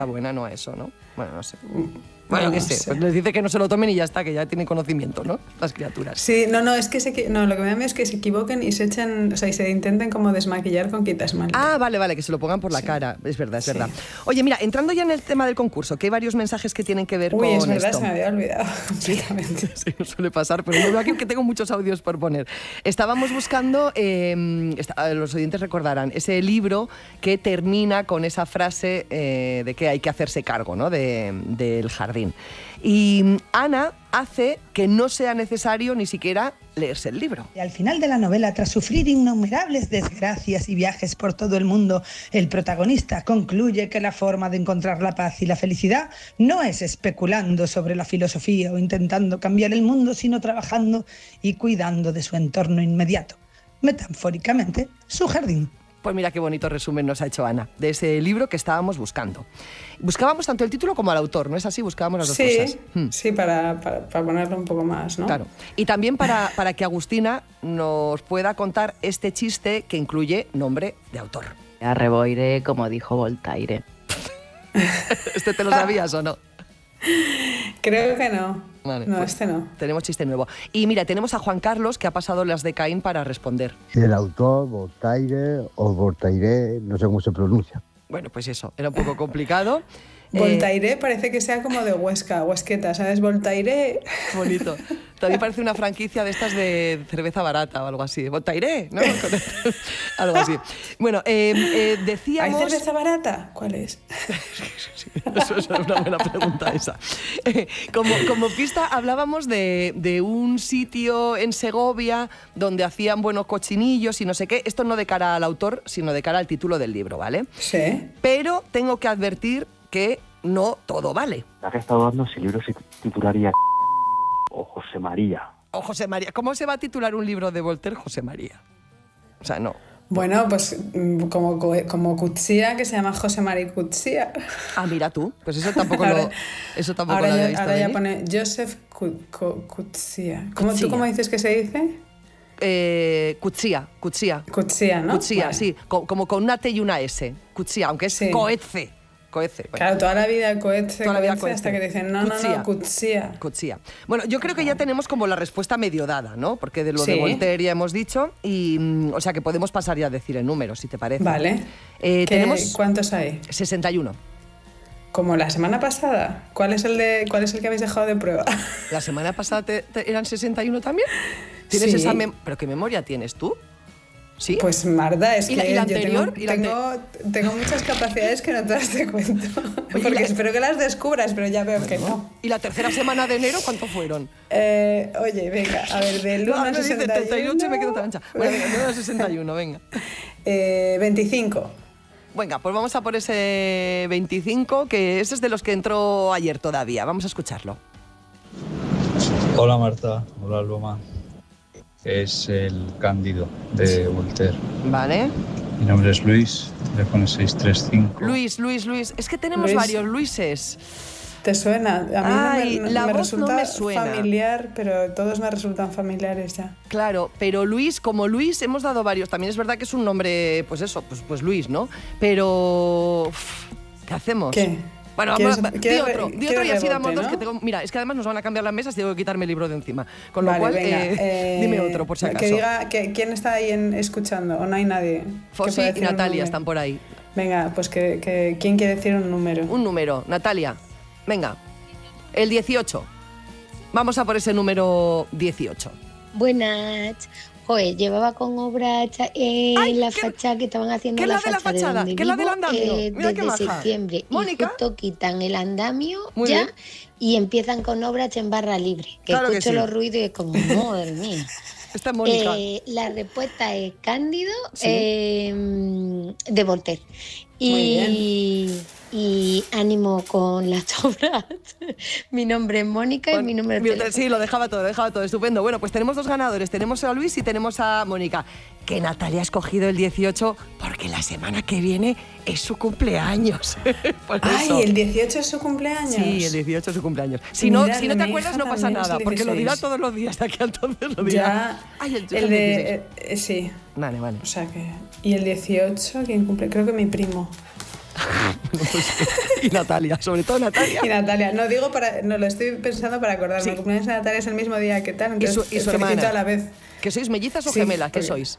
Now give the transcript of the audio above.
buena, no a eso, ¿no? Bueno, no sé. Bueno, no, qué sé. Pues les dice que no se lo tomen y ya está, que ya tienen conocimiento, ¿no? Las criaturas. Sí, es que lo que me da miedo es que se equivoquen y se echen, o sea, y se intenten como desmaquillar con quitasmalte. Ah, vale, que se lo pongan por la cara. Es verdad. Oye, mira, entrando ya en el tema del concurso, que hay varios mensajes que tienen que ver con es verdad, esto. se me había olvidado. Sí, suele pasar, pero yo veo aquí que tengo muchos audios por poner. Estábamos buscando, los oyentes recordarán, ese libro que termina con esa frase de que hay que hacerse cargo, ¿no? Del jardín. Y Ana hace que no sea necesario ni siquiera leerse el libro. Y al final de la novela, tras sufrir innumerables desgracias y viajes por todo el mundo, el protagonista concluye que la forma de encontrar la paz y la felicidad no es especulando sobre la filosofía o intentando cambiar el mundo, sino trabajando y cuidando de su entorno inmediato. Metafóricamente, su jardín. Pues mira qué bonito resumen nos ha hecho Ana de ese libro que estábamos buscando. Buscábamos tanto el título como al autor, ¿no es así? Buscábamos las dos cosas. Sí, para ponerlo un poco más, ¿no? Claro. Y también para que Agustina nos pueda contar este chiste que incluye nombre de autor. Arreboire, como dijo Voltaire. ¿Este te lo sabías o no? Creo que no. Vale, no, pues este no. Tenemos chiste nuevo. Y mira, tenemos a Juan Carlos, que ha pasado las de Caín para responder. El autor, Voltaire o Voltaire, no sé cómo se pronuncia. Bueno, pues eso, era un poco complicado. Voltaire parece que sea como de Huesca, Huesqueta, ¿sabes? Voltaire. Bonito. También parece una franquicia de estas de cerveza barata o algo así. Voltaire, ¿no? Algo así. Bueno, decíamos... ¿Hay cerveza barata? ¿Cuál es? Eso es una buena pregunta esa. Como pista hablábamos de un sitio en Segovia donde hacían buenos cochinillos y no sé qué. Esto no de cara al autor, sino de cara al título del libro, ¿vale? Sí. Pero tengo que advertir que no todo vale. La que he estado dando, si el libro se titularía o José María. O José María. ¿Cómo se va a titular un libro de Voltaire, José María? O sea, no. Bueno, pues como Cutzía, que se llama José María Cutzía. Ah, mira tú. Pues eso tampoco lo había visto. Ahora ya pone Joseph Cutzía. ¿Tú cómo dices que se dice? Cutzía. Cutzía, ¿no? Cutzía, vale. Sí. Como con una T y una S. Cutzía, aunque es Coetze. Bueno. Claro, toda la vida Coetze hasta que te dicen, no, Cutzía. Bueno, yo creo que ya tenemos como la respuesta medio dada, ¿no? Porque de lo de Voltaire ya hemos dicho, y o sea que podemos pasar ya a decir el número, si te parece. Vale. ¿Cuántos hay? 61. Como la semana pasada. ¿Cuál es el que habéis dejado de prueba? ¿La semana pasada eran 61 también? ¿Tienes esa ¿Pero qué memoria tienes tú? ¿Sí? Pues Marta, es que la anterior, tengo muchas capacidades que no te das de cuenta. Porque espero que las descubras, pero ya veo que no. ¿Y la tercera semana de enero cuánto fueron? Oye, venga, a ver, del 1 al 61... 38 y me quedo tan ancha. Bueno, venga, del 1 al 61, venga. 25. Venga, pues vamos a por ese 25, que ese es de los que entró ayer todavía. Vamos a escucharlo. Hola Marta, hola Loma. Es el Cándido de Voltaire. Vale. Mi nombre es Luis, teléfono 635. Luis. Es que tenemos varios Luises. ¿Te suena? A mí la me voz resulta no me suena. familiar, pero todos me resultan familiares ya. Claro, pero Luis, como Luis, hemos dado varios. También es verdad que es un nombre, pues eso, pues Luis, ¿no? Pero... ¿qué hacemos? ¿Qué? Bueno, di otro y así rebote, damos dos, ¿no? que tengo... Mira, es que además nos van a cambiar las mesas y tengo que quitarme el libro de encima. Con lo vale, cual, venga, dime otro, por si acaso. Que diga quién está ahí escuchando, o no hay nadie. Fossi y Natalia están por ahí. Venga, pues ¿quién quiere decir un número? Un número, Natalia. Venga, el 18. Vamos a por ese número 18. Buenas. Joder, llevaba con obra la fachada que estaban haciendo la fachada ¿Qué es la del andamio? Mira qué desde maja. septiembre. Mónica. Y justo quitan el andamio Muy ya bien. y empiezan con obras en barra libre. Que Claro que escucho sí. los ruidos y es como, madre mía. Esta es Mónica. La respuesta es Cándido Sí. de Voltaire. Y ánimo con las obras. Mi nombre es Mónica y mi número de teléfono. Sí, lo dejaba todo, estupendo. Bueno, pues tenemos dos ganadores, tenemos a Luis y tenemos a Mónica. Que Natalia ha escogido el 18 porque la semana que viene es su cumpleaños. ¡Ay, el 18 es su cumpleaños! Sí, el 18 es su cumpleaños. Si no te acuerdas no pasa nada, porque lo dirá todos los días de aquí entonces lo dirá. Ya, Ay, el de... sí. Vale. O sea que... ¿Y el 18 quién cumple? Creo que mi primo. Y Natalia, sobre todo Natalia. Y Natalia, no digo no lo estoy pensando para acordarme. Sí. El cumpleaños de Natalia es el mismo día que tal, entonces y su hermana. a la vez. ¿Que sois mellizas o Sí, gemelas? ¿Qué porque- sois?